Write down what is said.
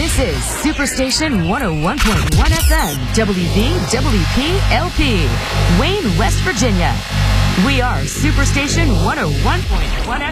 This is Superstation 101.1 FM, WVWP-LP, Wayne, West Virginia. We are Superstation 101.1 FM.